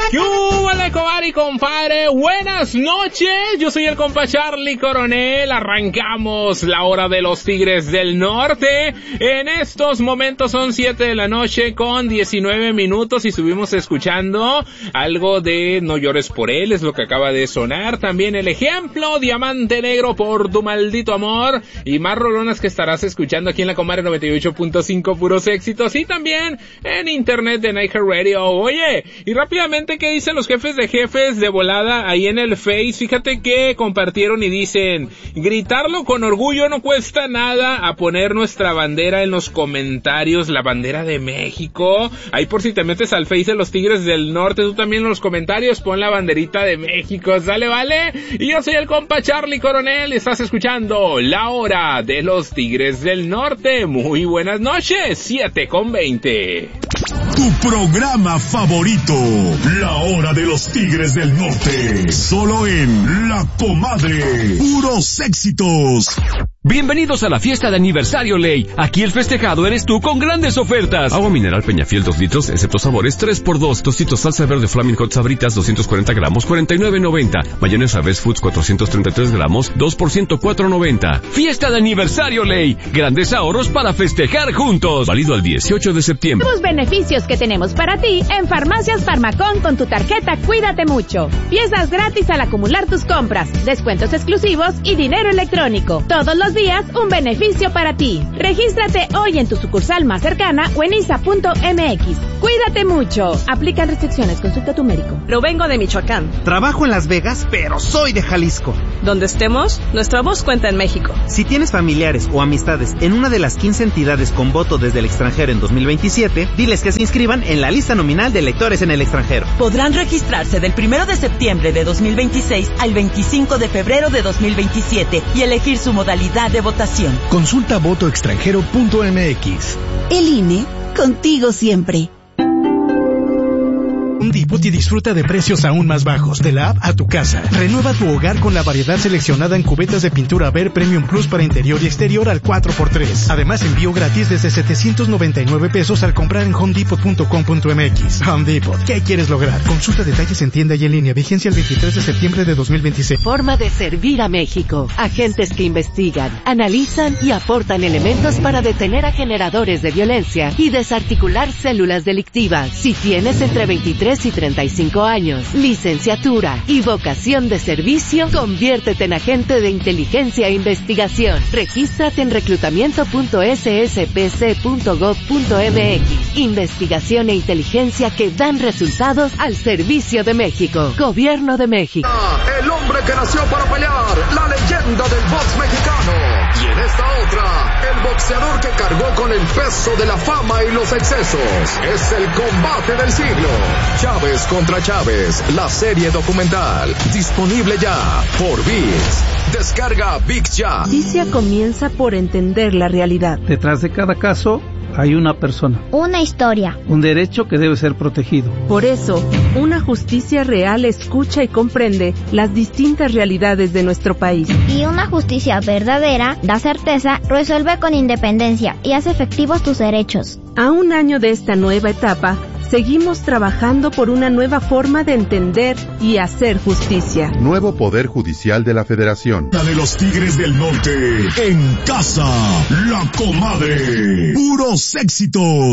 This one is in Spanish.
¿Qué hubo, compadre y compadre? Buenas noches, yo soy el compa Charlie Coronel. Arrancamos la hora de los Tigres del Norte. En estos momentos son 7 de la noche con 19 minutos y estuvimos escuchando algo de No llores por él, es lo que acaba de sonar. También El Ejemplo, Diamante Negro, Por tu maldito amor, y más rolonas que estarás escuchando aquí en la Comadre 98.5, puros éxitos, y también en internet de iHeartRadio. Oye, y rápidamente, ¿qué dicen los jefes de volada ahí en el Face? Fíjate que compartieron y dicen: gritarlo con orgullo, no cuesta nada, a poner nuestra bandera en los comentarios, la bandera de México. Ahí por si te metes al Face de los Tigres del Norte, tú también en los comentarios pon la banderita de México, ¿sale, vale? Y yo soy el compa Charlie Coronel, estás escuchando la hora de los Tigres del Norte. Muy buenas noches, 7:20. Tu programa favorito, la hora de los Tigres del Norte, solo en La Comadre, puros éxitos. Bienvenidos a la fiesta de aniversario Ley. Aquí el festejado eres tú con grandes ofertas. Agua mineral Peñafiel 2 litros, excepto sabores, 3x2. Tostitos salsa verde Flaming Hot Sabritas 240 gramos, 49.90. Mayonesa Best Foods 433 gramos, 2% 4.90. Fiesta de aniversario Ley. Grandes ahorros para festejar juntos. Válido al 18 de septiembre. Los beneficios que tenemos para ti en Farmacias Farmacón con tu tarjeta Cuídate Mucho. Piezas gratis al acumular tus compras, descuentos exclusivos y dinero electrónico. Todos los días un beneficio para ti. Regístrate hoy en tu sucursal más cercana o en isa.mx. Cuídate mucho. Aplican restricciones, consulta a tu médico. Provengo de Michoacán. Trabajo en Las Vegas, pero soy de Jalisco. Donde estemos, nuestra voz cuenta en México. Si tienes familiares o amistades en una de las 15 entidades con voto desde el extranjero en 2027, diles que se inscriban en la lista nominal de electores en el extranjero. Podrán registrarse del 1 de septiembre de 2026 al 25 de febrero de 2027 y elegir su modalidad de votación. Consulta votoextranjero.mx. El INE, contigo siempre. Home Depot y disfruta de precios aún más bajos, de la app a tu casa. Renueva tu hogar con la variedad seleccionada en cubetas de pintura Ver Premium Plus para interior y exterior al 4x3. Además, envío gratis desde 799 pesos al comprar en homedepot.com.mx. Home Depot, ¿qué quieres lograr? Consulta detalles en tienda y en línea. Vigencia el 23 de septiembre de 2026. Forma de servir a México. Agentes que investigan, analizan y aportan elementos para detener a generadores de violencia y desarticular células delictivas. Si tienes entre 23 y 35 años, licenciatura y vocación de servicio, conviértete en agente de inteligencia e investigación. Regístrate en reclutamiento.sspc.gov.mx. Investigación e inteligencia que dan resultados al servicio de México. Gobierno de México. El hombre que nació para pelear, la leyenda del box mexicano. Y en esta otra, el boxeador que cargó con el peso de la fama y los excesos. Es el combate del siglo. Chávez contra Chávez, la serie documental, disponible ya por ViX. Descarga ViX ya. Justicia comienza por entender la realidad. Detrás de cada caso hay una persona, una historia, un derecho que debe ser protegido. Por eso, una justicia real escucha y comprende las distintas realidades de nuestro país. Y una justicia verdadera da certeza, resuelve con independencia y hace efectivos tus derechos. A un año de esta nueva etapa, seguimos trabajando por una nueva forma de entender y hacer justicia. Nuevo Poder Judicial de la Federación. La de los Tigres del Norte, en casa, La Comadre, puros éxitos.